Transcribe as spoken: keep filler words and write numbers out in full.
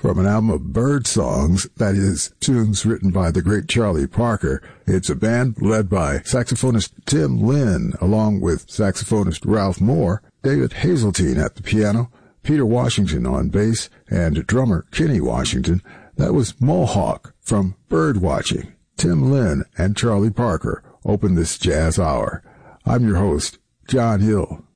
From an album of bird songs, that is, tunes written by the great Charlie Parker, it's a band led by saxophonist Tim Lynn, along with saxophonist Ralph Moore, David Hazeltine at the piano, Peter Washington on bass, and drummer Kenny Washington. That was Mohawk from Birdwatching. Tim Lynn and Charlie Parker open this jazz hour. I'm your host, John Hill.